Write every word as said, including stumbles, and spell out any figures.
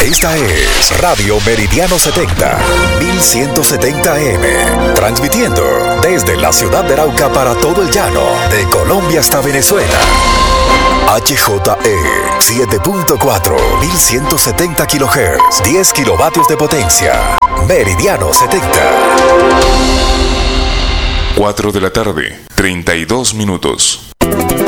Esta es Radio Meridiano setenta, mil ciento setenta A M, transmitiendo desde la ciudad de Arauca para todo el llano, de Colombia hasta Venezuela. H J E siete punto cuatro, mil ciento setenta kilohertz, diez kilovatios de potencia. Meridiano setenta. cuatro de la tarde, treinta y dos minutos.